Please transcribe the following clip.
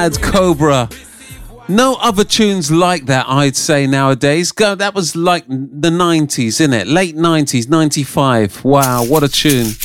Bad Cobra. No other tunes like that, I'd say, nowadays. That was like the 90s, innit? Late 90s, 95. Wow, what a tune.